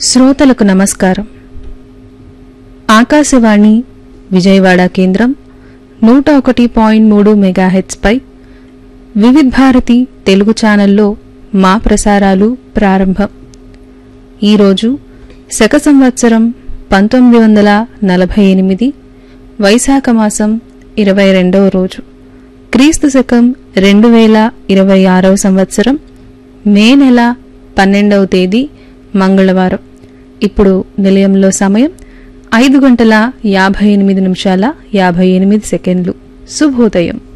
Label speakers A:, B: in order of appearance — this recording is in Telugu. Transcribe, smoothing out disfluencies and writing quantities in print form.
A: శ్రోతలకు నమస్కారం. ఆకాశవాణి విజయవాడ కేంద్రం 101.3 మెగాహెర్ట్జ్ పై వివిధ భారతి తెలుగు ఛానల్లో మా ప్రసారాలు ప్రారంభం. ఈరోజు శక సంవత్సరం 1948 వైశాఖ మాసం 22వ రోజు, క్రీస్తు శకం 2026వ సంవత్సరం మే నెల 12వ తేదీ మంగళవారం. ఇప్పుడు నిలయంలో సమయం 5:58 నిమిషాల 58 సెకండ్లు. శుభోదయం.